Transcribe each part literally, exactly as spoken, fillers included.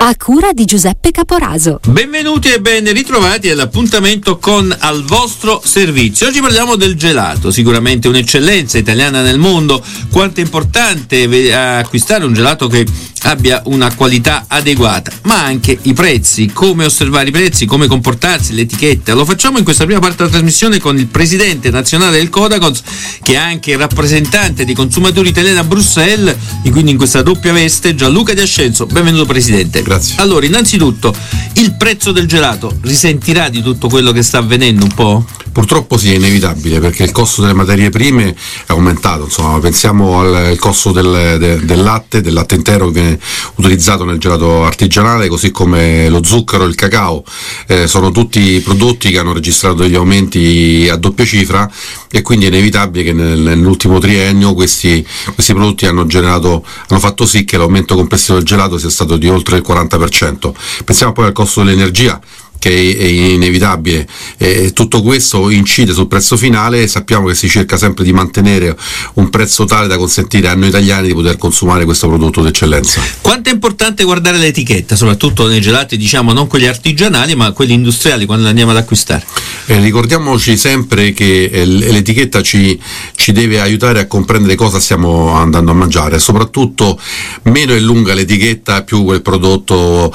a cura di Giuseppe Caporaso. Benvenuti e ben ritrovati all'appuntamento con Al vostro servizio. Oggi parliamo del gelato, sicuramente un'eccellenza italiana nel mondo. Quanto è importante acquistare un gelato che abbia una qualità adeguata, ma anche i prezzi, come osservare i prezzi, come comportarsi, l'etichetta. Lo facciamo in questa prima parte della trasmissione con il presidente nazionale del Codacons, che è anche il rappresentante dei consumatori italiani a Bruxelles, e quindi in questa doppia veste, Gianluca Di Ascenzo. Benvenuto presidente. Grazie. Allora, innanzitutto, il prezzo del gelato risentirà di tutto quello che sta avvenendo un po'? Purtroppo sì, è inevitabile, perché il costo delle materie prime è aumentato. Insomma, pensiamo al costo del, de, del latte, del latte intero che viene utilizzato nel gelato artigianale, così come lo zucchero e il cacao. Eh, sono tutti prodotti che hanno registrato degli aumenti a doppia cifra, e quindi è inevitabile che nel, nell'ultimo triennio questi, questi prodotti hanno generato, hanno fatto sì che l'aumento complessivo del gelato sia stato di oltre il quaranta per cento. Pensiamo poi al costo dell'energia, che è inevitabile, e tutto questo incide sul prezzo finale, e sappiamo che si cerca sempre di mantenere un prezzo tale da consentire a noi italiani di poter consumare questo prodotto d'eccellenza. Quanto è importante guardare l'etichetta, soprattutto nei gelati, diciamo non quelli artigianali ma quelli industriali, quando li andiamo ad acquistare? Eh, ricordiamoci sempre che eh, l'etichetta ci, ci deve aiutare a comprendere cosa stiamo andando a mangiare, soprattutto meno è lunga l'etichetta, più quel prodotto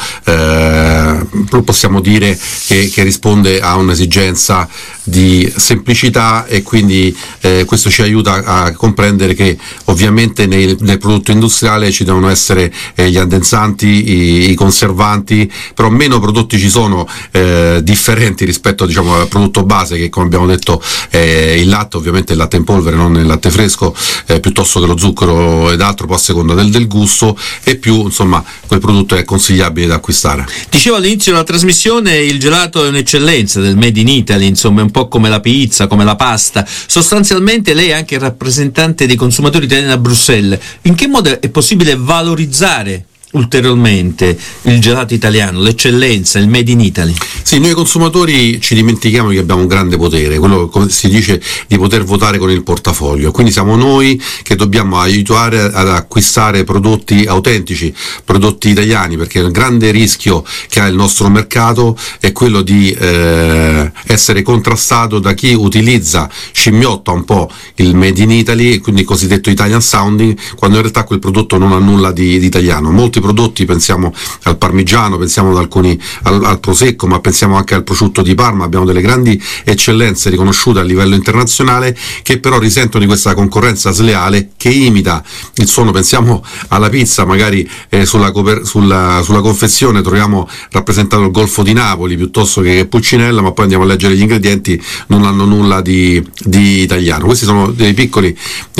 eh, possiamo dire Che, che risponde a un'esigenza di semplicità, e quindi eh, questo ci aiuta a comprendere che ovviamente nei, nel prodotto industriale ci devono essere eh, gli addensanti, i, i conservanti, però meno prodotti ci sono eh, differenti rispetto, diciamo, al prodotto base, che come abbiamo detto è il latte, ovviamente il latte in polvere, non il latte fresco, eh, piuttosto che lo zucchero ed altro, poi a seconda del, del gusto, e più insomma quel prodotto è consigliabile da acquistare. Dicevo all'inizio della trasmissione, il gelato è un'eccellenza del Made in Italy, insomma è un po' come la pizza, come la pasta. Sostanzialmente lei è anche il rappresentante dei consumatori italiani a Bruxelles. In che modo è possibile valorizzare ulteriormente il gelato italiano, l'eccellenza, il Made in Italy? Sì, noi consumatori ci dimentichiamo che abbiamo un grande potere, quello, come si dice, di poter votare con il portafoglio, quindi siamo noi che dobbiamo aiutare ad acquistare prodotti autentici, prodotti italiani, perché il grande rischio che ha il nostro mercato è quello di eh, essere contrastato da chi utilizza, scimmiotta un po' il Made in Italy, quindi il cosiddetto Italian sounding, quando in realtà quel prodotto non ha nulla di, di italiano. Molti prodotti, pensiamo al parmigiano, pensiamo ad alcuni al, al prosecco, ma pensiamo anche al prosciutto di Parma. Abbiamo delle grandi eccellenze riconosciute a livello internazionale, che però risentono di questa concorrenza sleale che imita il suono. Pensiamo alla pizza, magari eh, sulla, coper- sulla, sulla confezione troviamo rappresentato il Golfo di Napoli piuttosto che Pulcinella, ma poi andiamo a leggere gli ingredienti, non hanno nulla di, di italiano. Questi sono dei piccoli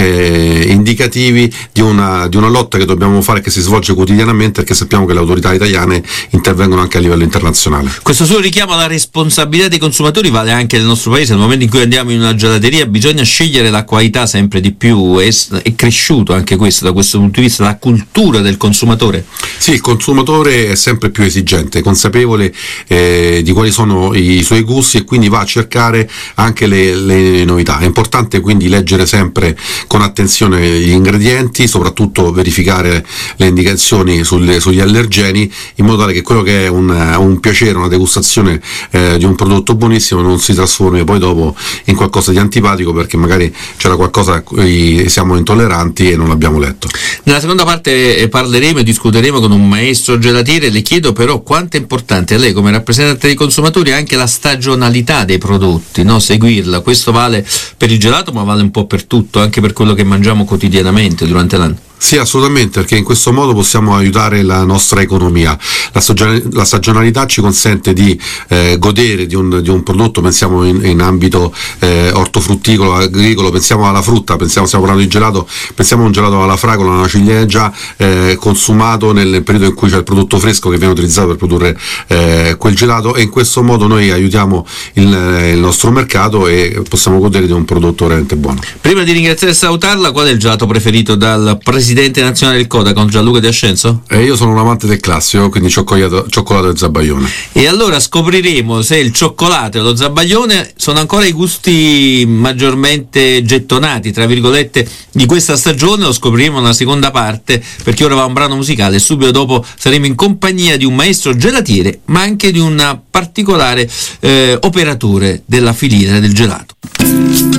eh, indicativi di una, di una lotta che dobbiamo fare, che si svolge quotidianamente, perché sappiamo che le autorità italiane intervengono anche a livello internazionale. Questo suo richiamo alla responsabilità dei consumatori vale anche nel nostro paese. Nel momento in cui andiamo in una gelateria bisogna scegliere la qualità sempre di più. È, è cresciuto anche questo, da questo punto di vista, la cultura del consumatore? Sì, il consumatore è sempre più esigente, consapevole eh, di quali sono i suoi gusti, e quindi va a cercare anche le, le novità. È importante quindi leggere sempre con attenzione gli ingredienti, soprattutto verificare le indicazioni Sulle, sugli allergeni, in modo tale che quello che è un, un piacere, una degustazione eh, di un prodotto buonissimo non si trasformi poi dopo in qualcosa di antipatico, perché magari c'era qualcosa a cui siamo intolleranti e non l'abbiamo letto. Nella seconda parte parleremo e discuteremo con un maestro gelatiere. Le chiedo però quanto è importante a lei come rappresentante dei consumatori anche la stagionalità dei prodotti, no? Seguirla. Questo vale per il gelato, ma vale un po' per tutto, anche per quello che mangiamo quotidianamente durante l'anno. Sì, assolutamente, perché in questo modo possiamo aiutare la nostra economia. La, stagionalità, la stagionalità ci consente di eh, godere di un, di un prodotto, pensiamo in, in ambito eh, ortofrutticolo, agricolo, pensiamo alla frutta, pensiamo, stiamo parlando di gelato, pensiamo a un gelato alla fragola, una ciliegia eh, consumato nel periodo in cui c'è il prodotto fresco che viene utilizzato per produrre eh, quel gelato, e in questo modo noi aiutiamo il, il nostro mercato e possiamo godere di un prodotto veramente buono. Prima di ringraziare e salutarla, qual è il gelato preferito dal presidente presidente nazionale del Codacons, Gianluca De Ascenzo? E io sono un amante del classico, quindi cioccolato, cioccolato e zabaione. E allora scopriremo se il cioccolato e lo zabaione sono ancora i gusti maggiormente gettonati, tra virgolette, di questa stagione. Lo scopriremo nella seconda parte, perché ora va un brano musicale e subito dopo saremo in compagnia di un maestro gelatiere, ma anche di un particolare eh, operatore della filiera del gelato.